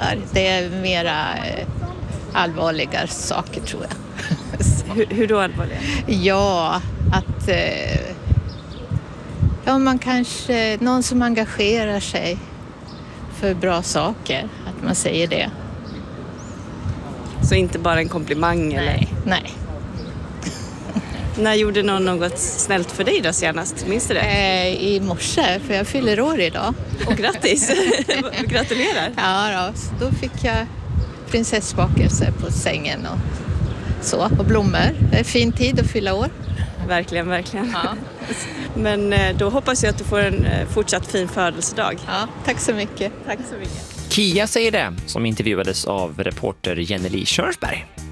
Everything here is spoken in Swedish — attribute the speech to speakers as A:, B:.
A: gillar. Det är mera allvarliga saker, tror jag.
B: Hur då allvarliga?
A: Ja, att man kanske, någon som engagerar sig för bra saker, att man säger det.
B: Så inte bara en komplimang? Eller?
A: Nej.
B: När gjorde någon något snällt för dig då senast? Minns du det?
A: I morse, för jag fyller år idag.
B: Och grattis! Gratulerar!
A: Ja, då fick jag prinsessbakelse på sängen och blommor. Det är fin tid att fylla år.
B: Verkligen, verkligen.
A: Ja.
B: Men då hoppas jag att du får en fortsatt fin födelsedag.
A: Ja, tack så mycket.
B: Tack så mycket.
C: Kia säger det, som intervjuades av reporter Jenny Lee Körsberg.